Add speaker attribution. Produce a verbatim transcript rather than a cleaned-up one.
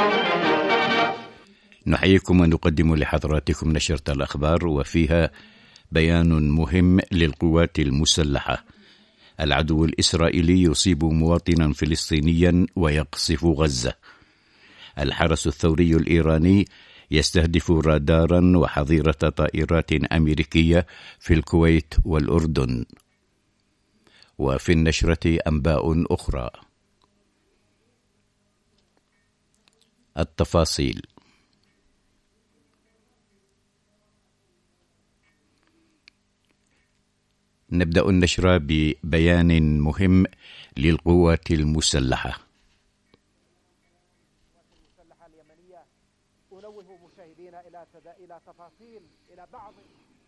Speaker 1: نحييكم ونقدم لحضراتكم نشرة الأخبار، وفيها بيان مهم للقوات المسلحة. العدو الإسرائيلي يصيب مواطنا فلسطينيا ويقصف غزة. الحرس الثوري الإيراني يستهدف رادارا وحظيرة طائرات أمريكية في الكويت والأردن. وفي النشرة أنباء أخرى. التفاصيل. نبدأ النشرة ببيان مهم للقوات المسلحة.
Speaker 2: المسلحة اليمنية أنوه مشاهدينا إلى إلى تفاصيل إلى بعض